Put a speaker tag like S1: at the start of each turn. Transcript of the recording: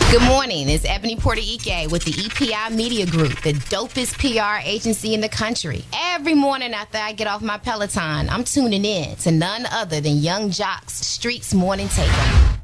S1: Good morning. It's Ebony Puerto Ike with the EPI Media Group, the dopest PR agency in the country. Every morning after I get off my Peloton, I'm tuning in to none other than Young Jock's Streets Morning Takeover.